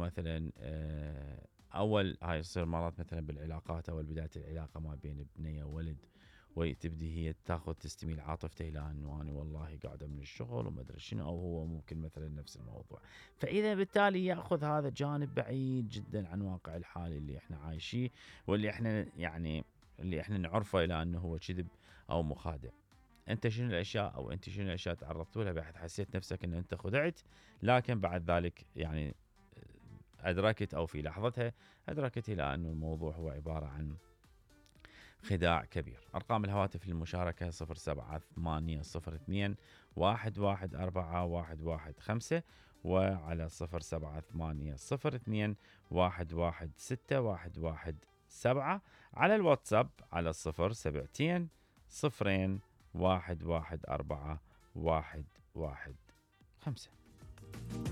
مثلا اول هاي يصير مرات مثلا بالعلاقات او بدايه العلاقه ما بين بنيه وولد، وتبدي هي تاخذ تستميل عاطفته الى انه انا والله قاعده من الشغل وما ادري شنو، او هو ممكن مثلا نفس الموضوع. فاذا بالتالي ياخذ هذا جانب بعيد جدا عن واقع الحال اللي احنا عايشيه، واللي احنا يعني اللي احنا نعرفه الى انه هو كذب او مخادع. انت شنو الاشياء او انت شنو الاشياء تعرضت لها بحيث حسيت نفسك ان انت خدعت، لكن بعد ذلك يعني ادركت او في لحظتها ادركت الى انه الموضوع هو عباره عن خداع كبير. ارقام الهواتف للمشاركه 07802114115 وعلى 07802116117 على الواتساب على 072 صفرين 114115.